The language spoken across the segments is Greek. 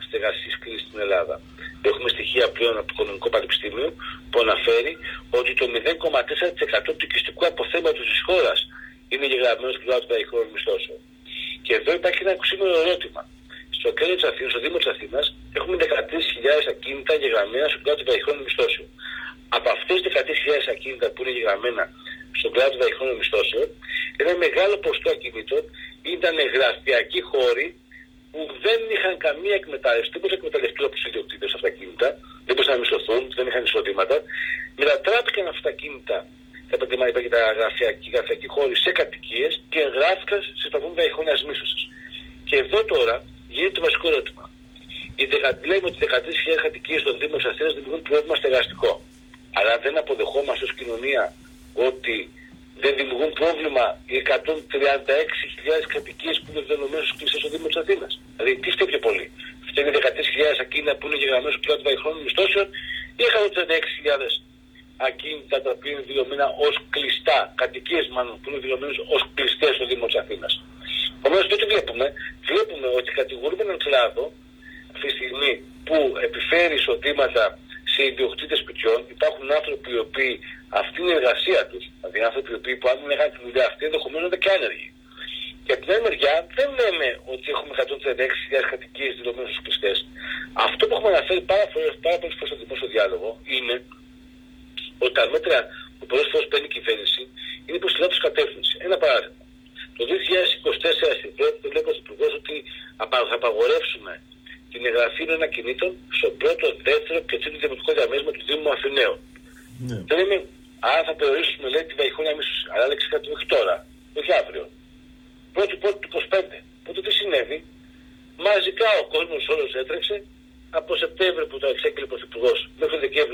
στεγασής κρίση στην Ελλάδα. Έχουμε στοιχεία πλέον από το Οικονομικό Πανεπιστήμιο που αναφέρει ότι το 0,4% του οικιστικού αποθέματος της χώρας είναι γεγραμμένο στον κλάδο των διαχρονικών μισθώσεων. Και εδώ υπάρχει ένα οξύμορο ερώτημα. Στο κέντρο της Αθήνας, στο Δήμο της Αθήνας, έχουμε 13.000 ακίνητα γεγραμμένα στον κλάδο των διαχρονικών μισθώσεων. Από αυτές τις 13.000 ακίνητα που είναι γεγραμμένα στον κλάδο των διαχρονικών μισθώσεων, ένα μεγάλο ποσοστό ακινήτων ήταν γραφειακοί χώροι που δεν είχαν καμία εκμετάλλευση, δεν μπορούσαν να εκμεταλλευτούν από τους ιδιοκτήτες αυτά τα ακίνητα, δεν μπορούσαν να μισθωθούν, δεν είχαν εισοδήματα. Μετατράπηκαν αυτά τα ακίνητα, τα γραφειακοί χώροι, σε κατοικίες και εγγράφηκαν στις πλατφόρμες διαχρονίας μίσθωσης. Και εδώ τώρα γίνεται το βασικό ερώτημα. Λέμε ότι 13.000 κατοικίες στον Δήμο της Αθήνας δημιουργούν πρόβλημα στεγαστικό. Αλλά δεν αποδεχόμαστε ως κοινωνία ότι δεν δημιουργούν πρόβλημα οι 136.000 κατοικίες που είναι δεδομένες στους κλειστές στο Δήμο της Αθήνας. Δηλαδή, τι φταίει πιο πολύ? Φταίνει 13.000 ακίνητα που είναι γεγραμμένες στο κλάδο των διαχρονικών μισθώσεων ή 136.000 ακίνητα τα οποία είναι δηλωμένα ως κλειστά, κατοικίες μάλλον που είναι δηλωμένες ως κλειστές στο Δήμο της Αθήνας. Επομένως, τότε βλέπουμε ότι κατηγορούμε έναν κλάδο αυτή τη στιγμή που επιφέρει εισοδήματα σε ιδιοκτήτες σπιτιών. Υπάρχουν άνθρωποι οι οποίοι αυτή είναι η εργασία τους, δηλαδή άνθρωποι οι οποίοι που αν δεν είχαν τη δουλειά αυτή ενδεχομένως είναι και άνεργοι. Και από την άλλη μεριά δεν λέμε ότι έχουμε 136.000 κατοικίες δηλωμένες στους κλειστές. Αυτό που έχουμε αναφέρει πάρα πολλές φορές στο δημόσιο διάλογο είναι ότι τα μέτρα που πολλές φορές παίρνει η κυβέρνηση είναι προς τη λάθος κατεύθυνση. Ένα παράδειγμα. Το 2024 στην πρώτη λέει ο Υπουργός ότι θα απαγορεύσουμε την εγγραφή των ακινήτων στο πρώτο, δεύτερο και τρίτο δημοτικό διαμέρισμα του Δήμου Αθηναίων. Ναι. Δεν λέμε, αν θα περιορίσουμε λέει τη διαχρονία μίσθωση, αλλά λέξει κάτι όχι τώρα, όχι αύριο. Πρώτη του 25. Οπότε τι συνέβη? Μαζικά ο κόσμος όλος έτρεξε από Σεπτέμβριο που το εξέγγειλε ο Πρωθυπουργός μέχρι Δεκέμβριο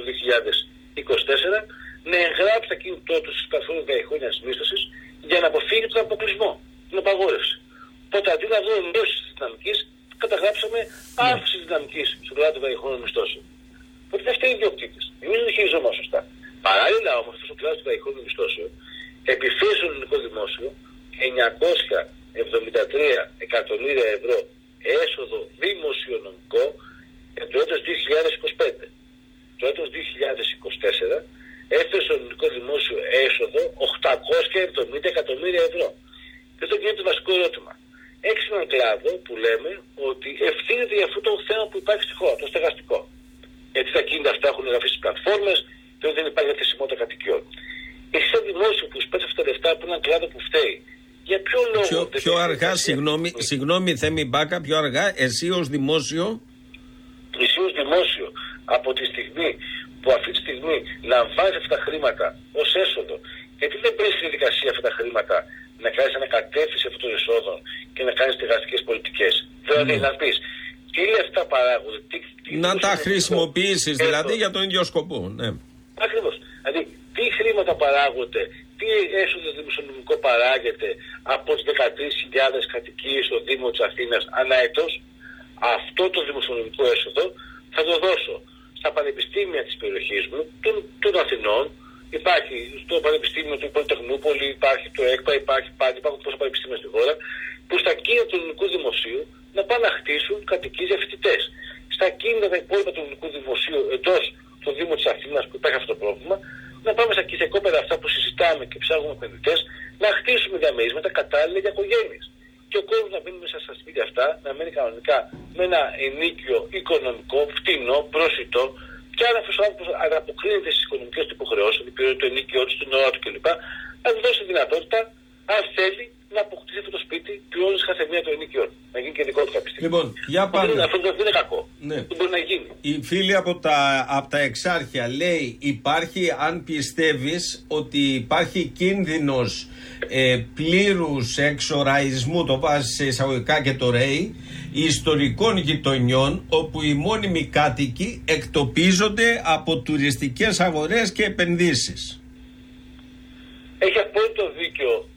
2024 να εγγράψει τα κινητό του στις πλατφόρμες διαχρονίας μίσθωσης για να αποφύγει τον αποκλεισμό, την απαγόρευση. Οπότε αντί να δούμε μείωση της δυναμικής, καταγράψαμε αύξηση της δυναμικής στον κλάδο των διαχρονικών μισθώσεων. Οπότε δεν φταίει οι ιδιοκτήτες. Εμείς δεν χειριζόμαστε σωστά. Παράλληλα όμως, αυτό ο κλάδος των διαχρονικών μισθώσεων επιφέρει στο ελληνικό δημόσιο 973 εκατομμύρια ευρώ έσοδο δημοσιονομικό για το έτος 2025. Το έτος 2024 έφερε στο ελληνικό δημόσιο έσοδο 870 εκατομμύρια ευρώ. Και αυτό γίνεται το βασικό ερώτημα. Έχει έναν κλάδο που λέμε ότι ευθύνεται για αυτό το θέμα που υπάρχει στη χώρα, το στεγαστικό. Γιατί τα κίνητα αυτά έχουν εγγραφεί στις πλατφόρμες και δεν υπάρχει διαθεσιμότητα κατοικιών. Εσύ σαν δημόσιο που σπέτσε αυτά τα λεφτά από έναν κλάδο που φταίει, για ποιο λόγο. Πιο αργά, συγγνώμη Θέμη Μπάκα, πιο αργά, εσύ ως δημόσιο. Εσύ ως δημόσιο, από τη στιγμή που αυτή τη στιγμή λαμβάνει αυτά τα χρήματα ως έσοδο, γιατί δεν παίρνει στη διαδικασία αυτά τα χρήματα να κάνεις ανακατεύθυνση αυτών των εσόδων και να κάνεις στεγαστικές πολιτικές? Δηλαδή να πεις τι λεφτά παράγονται, να τα χρησιμοποιήσεις δηλαδή για τον ίδιο σκοπό. Ναι. Ακριβώς. Δηλαδή τι χρήματα παράγονται, τι έσοδο δημοσιονομικό παράγεται από τις 13.000 κατοικίες στο Δήμο της Αθήνας ανά έτος. Αυτό το δημοσιονομικό έσοδο θα το δώσω στα πανεπιστήμια της περιοχής μου, των Αθηνών. Υπάρχει στο Πανεπιστήμιο του Πολυτεχνούπολη, υπάρχει το ΕΚΠΑ, υπάρχουν τόσα πανεπιστήμια στη χώρα, που στα κίνητα του ελληνικού δημοσίου να πάνε να χτίσουν κατοικίες για φοιτητές. Στα κίνητα τα υπόλοιπα του ελληνικού δημοσίου εντός του Δήμου της Αθήνας που υπάρχει αυτό το πρόβλημα, να πάμε στα κηδεκόπαιδα αυτά που συζητάμε και ψάχνουμε επενδυτές, να χτίσουμε διαμερίσματα κατάλληλα για οικογένειες. Και ο κόσμος να μείνει μέσα στα σπίτια αυτά, να μένει κανονικά με ένα ενίκιο οικονομικό, φτηνό, προσιτό, και αν αυτός ο άνθρωπος ανταποκρίνεται στις οικονομικές του υποχρεώσεις, δηλαδή πληρώνει το ενίκιο του, την ώρα του κλπ., να του δώσει τη δυνατότητα, αν θέλει, να αποκτήσει αυτό το σπίτι, πληρώνει κάθε μία το ενίκιο, να γίνει και δικό του κάποια στιγμή. Λοιπόν, για πάμε. Αυτό δεν είναι κακό. Ναι. Δεν μπορεί να γίνει. Η φίλη από τα Εξάρχεια λέει: υπάρχει, αν πιστεύεις ότι υπάρχει κίνδυνος πλήρους εξοραϊσμού, το βάζει σε εισαγωγικά και το ΡΕΙ, ιστορικών γειτονιών, όπου οι μόνιμοι κάτοικοι εκτοπίζονται από τουριστικές αγορές και επενδύσεις. Έχει απόλυτο δίκιο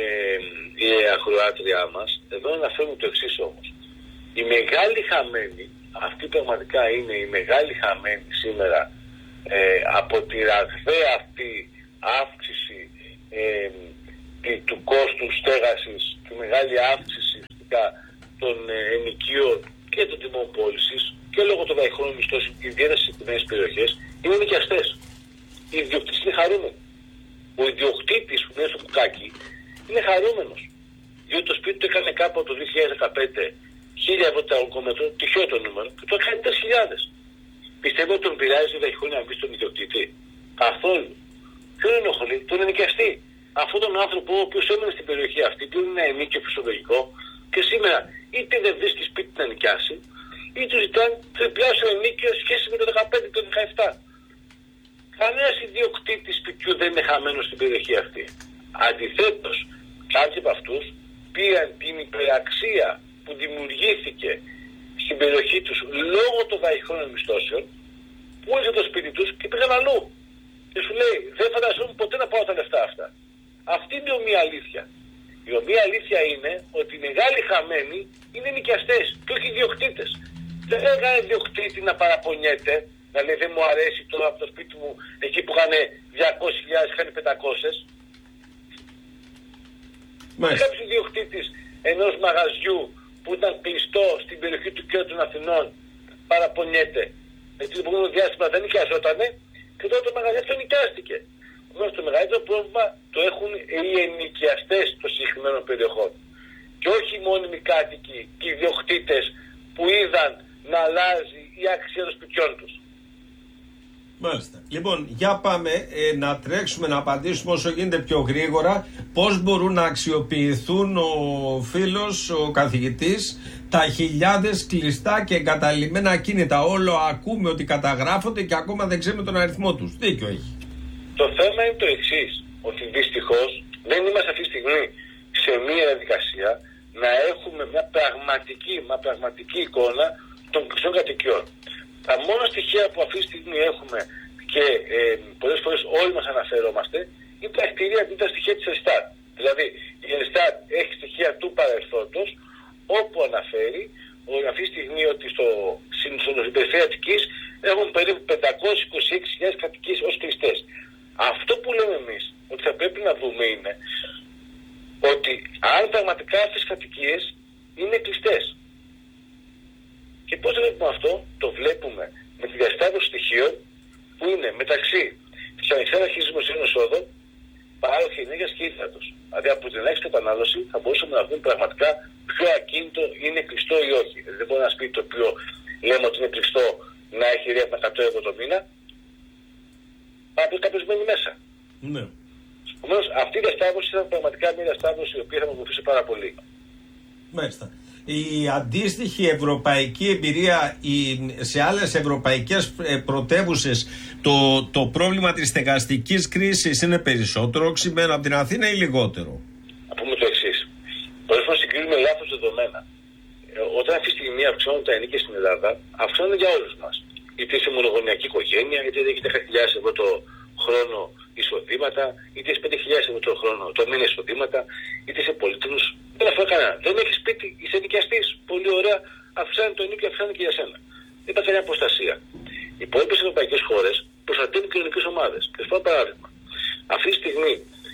η ακροάτριά μας. Εδώ αναφέρουμε το εξής όμως. Οι μεγάλοι χαμένοι, αυτοί πραγματικά είναι οι μεγάλοι χαμένοι σήμερα από τη ραγδαία αυτή αύξηση του κόστου στέγασης, τη μεγάλη αύξηση των ενοικίων και εξαιτία των τιμών πώλησης και λόγω των διαχρόνων μισθώσεων, ιδιαίτερα στις συγκεκριμένες περιοχές, είναι νοικιαστές. Οι ιδιοκτήτες είναι χαρούμενοι. Ο ιδιοκτήτης που είναι στο μπουκάκι είναι χαρούμενος. Διότι το σπίτι του έκανε κάπου το 2015 1.000 ευρώ τετραγωνικό, τυχαίο το νούμερο, και το έκανε 3.000. Πιστεύω ότι τον πειράζει η διαχρόνια μισθή στον ιδιοκτήτη. Καθόλου. Ποιον ενοχλεί? Τον ενοικιαστή. Αυτόν τον άνθρωπο ο οποίος έμενε στην περιοχή αυτή, που είναι ένα ενίκιο φυσιολογικό, και σήμερα είτε δεν βρίσκει σπίτι να νοικιάσει, είτε του ζητάνε τριπλάσιο ενίκιο σχέση με το 15 και το 17. Κανένας ιδιοκτήτης σπιτιού δεν είναι χαμένος στην περιοχή αυτή. Αντιθέτως, κάποιοι από αυτούς πήραν την υπεραξία που δημιουργήθηκε στην περιοχή τους λόγω των διαχρόνων μισθώσεων, πούλησαν το σπίτι τους και πήγαν αλλού. Και σου λέει, δεν φανταζόμουν ποτέ να πάω τα λεφτά αυτά. Αυτή είναι η ομοία αλήθεια. Η ομοία αλήθεια είναι ότι οι μεγάλοι χαμένοι είναι νοικιαστές και όχι ιδιοκτήτες. Δεν έκανε ιδιοκτήτη να παραπονιέται, να λέει δεν μου αρέσει τώρα από το σπίτι μου εκεί που είχαν 200.000, είχαν 500. Κάποιος ιδιοκτήτης ενός μαγαζιού που ήταν κλειστό στην περιοχή του κέντρου των Αθηνών παραπονιέται. Γιατί το προηγούμενο διάστημα δεν νοικιαζότανε και τώρα το μαγαζί αυτό νοικιάστηκε. Όμως το μεγαλύτερο πρόβλημα το έχουν οι ενοικιαστές των συγκεκριμένων περιοχών. Και όχι οι μόνιμοι κάτοικοι και οι ιδιοκτήτες που είδαν να αλλάζει η αξία των σπιτιών τους. Μάλιστα. Λοιπόν, για πάμε να τρέξουμε να απαντήσουμε όσο γίνεται πιο γρήγορα πώς μπορούν να αξιοποιηθούν ο φίλος, ο καθηγητής, τα χιλιάδες κλειστά και εγκαταλειμμένα ακίνητα. Όλο ακούμε ότι καταγράφονται και ακόμα δεν ξέρουμε τον αριθμό τους. Δίκιο έχει. Το θέμα είναι το εξής, ότι δυστυχώς δεν είμαστε αυτή τη στιγμή σε μια διαδικασία να έχουμε μια πραγματική εικόνα των κλειστών κατοικιών. Τα μόνα στοιχεία που αυτή τη στιγμή έχουμε και πολλές φορές όλοι μας αναφερόμαστε είναι τα κτηρία, είναι τα στοιχεία της Ελστάτ. Δηλαδή η Ελστάτ έχει στοιχεία του παρελθόντος όπου αναφέρει αυτή τη στιγμή ότι στην περιφέρεια Αττικής έχουν περίπου 526.000 κατοικίες ως κλειστές. Αυτό που λέμε εμείς ότι θα πρέπει να δούμε είναι ότι αν πραγματικά αυτές τις κατοικίες είναι κλειστές. Και πώς το βλέπουμε αυτό? Το βλέπουμε με τη διασταύρωση στοιχείων που είναι μεταξύ της ανεξάρτητης δημοσίων εσόδων, παράδοχη ενέργειας και ύδατος. Δηλαδή από την ελάχιστη κατανάλωση θα μπορούσαμε να δούμε πραγματικά ποιο ακίνητο είναι κλειστό ή όχι. Δηλαδή δεν μπορεί ένα σπίτι το οποίο λέμε ότι είναι κλειστό να έχει ρεύμα 100 ευρώ το μήνα, κάποιος μένει μέσα. Ναι. Επομένως αυτή η διασταύρωση ήταν πραγματικά μια διασταύρωση η οποία θα μας βοηθήσει πάρα πολύ. Μάλιστα. Η αντίστοιχη ευρωπαϊκή εμπειρία σε άλλες ευρωπαϊκές πρωτεύουσες, το πρόβλημα της στεγαστικής κρίσης είναι περισσότερο οξυμένο από την Αθήνα ή λιγότερο? Να πούμε το εξής. Πολλές φορές συγκρίνουμε λάθος δεδομένα. Όταν αυτή τη στιγμή αυξάνονται τα ενίκια στην Ελλάδα, αυξάνονται για όλους μας. Είτε είσαι μονογονεϊκή οικογένεια, είτε έχει 10.000 ευρώ το χρόνο εισοδήματα, είτε έχει 5.000 ευρώ το μήνα εισοδήματα, είτε είσαι πολύτιμος. Δεν αφορά κανένα. Δεν έχει σπίτι, είσαι νοικιαστής. Πολύ ωραία, αυξάνει το ενίκιο, αυξάνει και για σένα. Δεν υπάρχει κανένα προστασία. Οι υπόλοιπες ευρωπαϊκές χώρες προστατεύουν κοινωνικές ομάδες. Και θα πω παράδειγμα. Αυτή τη στιγμή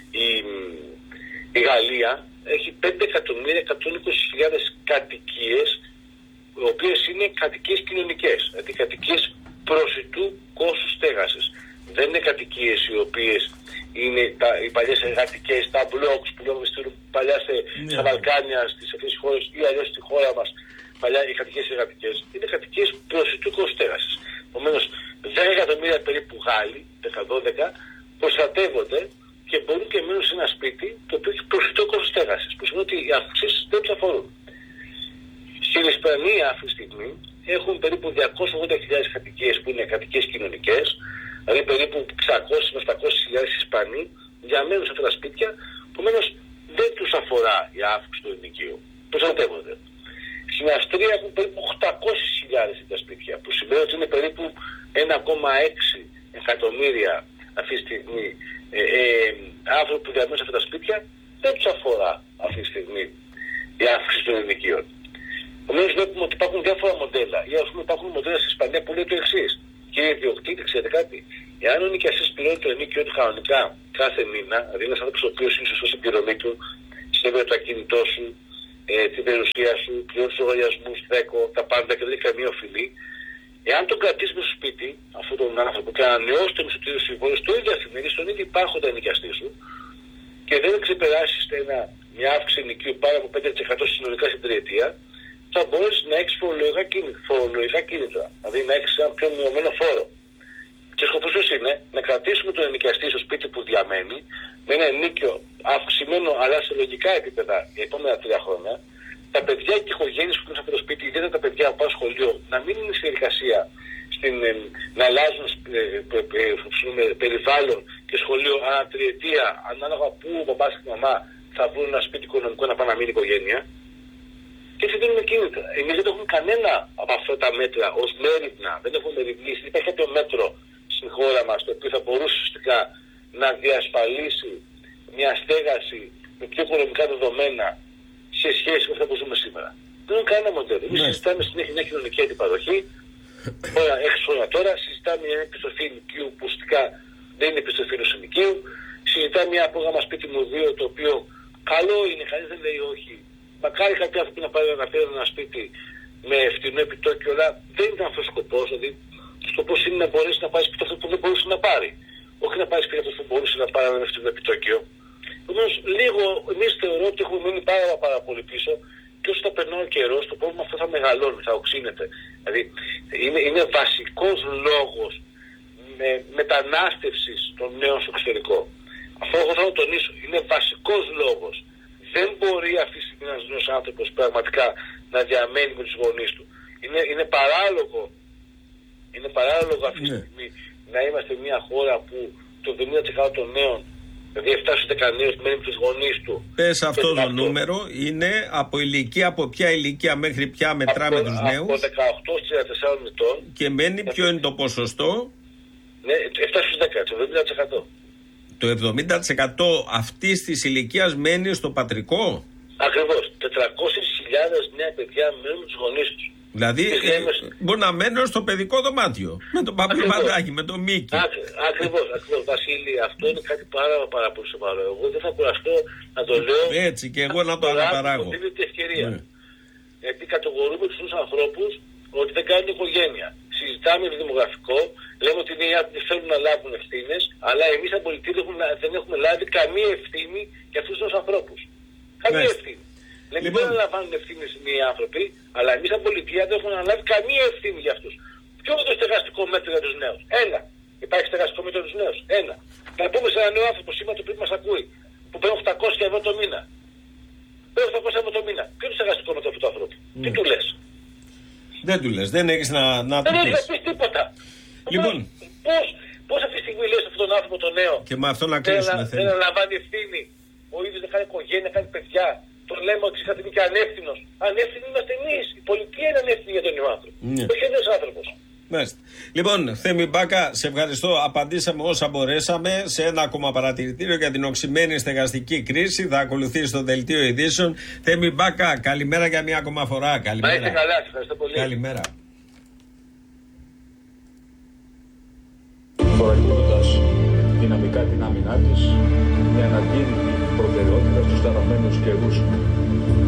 η Γαλλία έχει 5.120.000 κατοικίες, οι οποίες είναι κατοικίες κοινωνικές. Δηλαδή κατοικίες προσιτού κόστους στέγασης. Δεν είναι κατοικίες οι οποίες είναι οι παλιές εργατικές, τα blocks που λέμε παλιά στα Βαλκάνια, στις αυτές τις χώρες ή αλλιώς στη χώρα μας, παλιά οι κατοικίες εργατικές. Είναι κατοικίες προσιτού κόστους στέγασης. Επομένως, 10 εκατομμύρια περίπου Γάλλοι, 10-12, προστατεύονται και μπορούν και μένουν σε ένα σπίτι το οποίο έχει προσιτό κόστος στέγασης. Που σημαίνει ότι οι αυξήσεις δεν τους αφορούν. Στην Ισπανία αυτή τη στιγμή έχουν περίπου 280.000 κατοικίες που είναι κατοικίες κοινωνικές, δηλαδή περίπου 600 με 700.000 Ισπανοί διαμένουν σε αυτά τα σπίτια, επομένως δεν τους αφορά η αύξηση του ενοικίου. Προστατεύονται. Στην Αυστρία έχουν περίπου 800.000 τέτοια σπίτια, που σημαίνει ότι είναι περίπου 1,6 εκατομμύρια αυτή τη στιγμή άνθρωποι που διαμένουν σε αυτά τα σπίτια, δεν τους αφορά αυτή τη στιγμή η αύξηση των ενοικίων. Επομένως βλέπουμε ότι υπάρχουν διάφορα μοντέλα. Ή ας πούμε υπάρχουν μοντέλα στην Ισπανία που λέει το εξής. Κύριε ιδιοκτήτη, ξέρετε κάτι? Εάν ο νοικιαστής πληρώνει το ενοίκιο του κανονικά κάθε μήνα, δηλαδή ένας άνθρωπος ο οποίος είναι σωστός στην πληρωμή του, συνέβαινε το ακίνητό σου, την περιουσία σου, πληρώνει τους λογαριασμούς, δέκο, τα πάντα και δεν έχει καμία οφειλή. Εάν τον κρατήσει στο σπίτι, αυτόν τον άνθρωπο, και ανανεώσει το μισθωτήριο συμβόλαιο στο ίδιο αφημερί, στον ίδιο υπάρχοντα ενοικιαστή σου, και δεν ξεπεράσει μια αύξηση ενοικίου πάνω από 5% συνολικά στην τριετία, θα μπορέσει να έχει φορολογικά κίνητρα. Δηλαδή να έχει ένα πιο μειωμένο φόρο. Και σκοπός είναι να κρατήσουμε τον ενοικιαστή στο σπίτι που διαμένει, με ένα ενοίκιο αυξημένο αλλά σε λογικά επίπεδα για επόμενα 3 χρόνια, τα παιδιά και οι οικογένειες που είναι σε αυτό το σπίτι, ιδιαίτερα τα παιδιά που πάνε σχολείο, να μην είναι στη διαδικασία να αλλάζουν περιβάλλον και σχολείο ανά τριετία, ανάλογα που ο μπαμπάς και η μαμά θα βρουν ένα σπίτι οικονομικό να πάνε να μείνει η οικογένεια. Και έτσι δίνουμε κίνητρα. Εμείς δεν έχουμε κανένα από αυτά τα μέτρα ως μέρημνα, δεν έχουμε μεριμνήσει. Δεν υπάρχει κάποιο μέτρο στην χώρα μας το οποίο θα μπορούσε ουσιαστικά να διασφαλίσει μια στέγαση με πιο οικονομικά δεδομένα σε σχέση με αυτά που ζούμε σήμερα. Δεν είναι κανένα μοντέλο. Εμείς συζητάμε συνέχεια μια κοινωνική αντιπαροχή. 6 χρόνια τώρα συζητάμε μια επιστροφή ενοικίου που ουσιαστικά δεν είναι επιστροφή ενός ενοικίου. Συζητάμε μια πρόγραμμα σπίτι μου 2 το οποίο καλό είναι, κανείς δεν λέει όχι. Μακάρι κάποιοι άνθρωποι να πάρουν ένα σπίτι με φτηνό επιτόκιο, αλλά δεν ήταν αυτός ο σκοπός. Δηλαδή, ο σκοπός είναι να μπορέσει να πάρει σπίτι αυτό που δεν μπορούσε να πάρει. Όχι να πάρει σπίτι αυτό που μπορούσε να πάρει με φτηνό επιτόκιο. Επομένως, λίγο εμείς θεωρώ ότι έχουμε μείνει πάρα πολύ πίσω και όσο θα περνάει ο καιρός, το πρόβλημα αυτό θα μεγαλώνει, θα οξύνεται. Δηλαδή, είναι βασικός λόγος μετανάστευσης των νέων στο εξωτερικό. Αυτό εγώ θέλω να τονίσω. Είναι βασικός λόγος. Δεν μπορεί αυτή τη στιγμή ένας νέος άνθρωπος πραγματικά να διαμένει με τους γονείς του. Είναι παράλογο αυτή τη στιγμή να είμαστε μια χώρα που το 70% των νέων, δηλαδή 7-10 νέους μένει με τους γονείς του. Πες αυτό το νούμερο είναι από ηλικία, από ποια ηλικία μέχρι ποια μετράμε τους νέους? Από 18-34 ετών. Και μένει ποιο είναι το ποσοστό? Ναι, 7-10, το 70%. Το 70% αυτής της ηλικίας μένει στο πατρικό. Ακριβώς. 400.000 νέα παιδιά μένουν με τους γονείς τους. Δηλαδή μπορεί να μένουν στο παιδικό δωμάτιο. Με τον Παπλοπαντάκη, με τον Μίκη. Ακριβώς. Βασίλη, αυτό είναι κάτι πάρα πολύ σοβαρό. Εγώ δεν θα κουραστώ να το λέω. Έτσι και εγώ να το αναπαράγω. Είναι την ευκαιρία. Γιατί κατηγορούμε τους ανθρώπους ότι δεν κάνουν οικογένεια. Συζητάμε το δημογραφικό, λέμε ότι οι νέοι άνθρωποι θέλουν να λάβουν ευθύνες, αλλά εμείς σαν πολιτικοί δεν έχουμε λάβει καμία ευθύνη για αυτούς τους ανθρώπους. Καμία ευθύνη. Δηλαδή δεν αναλαμβάνουν ευθύνες οι νέοι άνθρωποι, αλλά εμείς σαν πολιτεία δεν έχουμε αναλάβει καμία ευθύνη για αυτούς. Ποιο είναι το στεγαστικό μέτρο για τους νέους? Ένα. Υπάρχει στεγαστικό μέτρο για τους νέους? Ένα. Να πούμε σε έναν νέο άνθρωπο σήμερα το οποίο μας ακούει, που παίρνει 800 ευρώ το μήνα. Παίρνει 800 ευρώ το μήνα. Ποιο είναι το στεγαστικό μέτρο αυτού του ανθρώπου? Τι του λες? Δεν του λες, δεν έχεις να του πεις. Δεν έχεις τίποτα. Λοιπόν. Πώς αυτή τη στιγμή λες αυτόν τον άνθρωπο τον νέο? Και με αυτό να κλείσουμε. Δεν αναλαμβάνει ευθύνη. Ο ίδιος δεν κάνει οικογένεια, κάνει παιδιά. Τον λέμε ότι θα είναι και ανεύθυνος. Ανεύθυνοι είμαστε εμείς. Η πολιτεία είναι ανεύθυνη για τον νέο άνθρωπο. Όχι ο νέος άνθρωπος. Μάλιστα. Λοιπόν, Θέμη Μπάκα, σε ευχαριστώ. Απαντήσαμε όσα μπορέσαμε σε ένα ακόμα παρατηρητήριο για την οξυμένη στεγαστική κρίση. Θα ακολουθήσει το δελτίο ειδήσεων. Θέμη Μπάκα, καλημέρα για μια ακόμα φορά. Καλημέρα. Να είστε καλά, ευχαριστώ πολύ. Καλημέρα. Προεκκίνοντας δυναμικά την άμυνά της, μια αναγκαία προτεραιότητα στους ταραμένους καιρούς